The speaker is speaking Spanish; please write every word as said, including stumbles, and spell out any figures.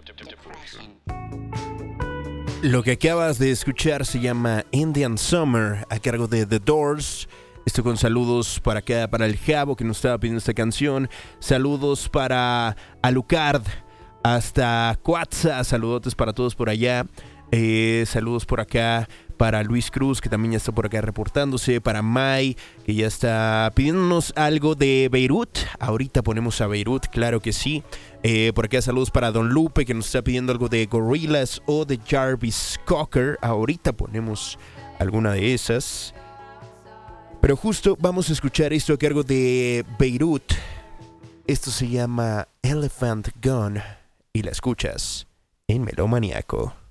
Lo que acabas de escuchar se llama Indian Summer, a cargo de The Doors. Esto con saludos para acá, para el Javo que nos estaba pidiendo esta canción. Saludos para Alucard, hasta Coatza. Saludotes para todos por allá. Eh, saludos por acá para Luis Cruz, que también ya está por acá reportándose. Para Mai, que ya está pidiéndonos algo de Beirut. Ahorita ponemos a Beirut, claro que sí. Eh, por acá saludos para Don Lupe, que nos está pidiendo algo de Gorillaz o de Jarvis Cocker. Ahorita ponemos alguna de esas. Pero justo vamos a escuchar esto a cargo de Beirut. Esto se llama Elephant Gun y la escuchas en Melómaniaco.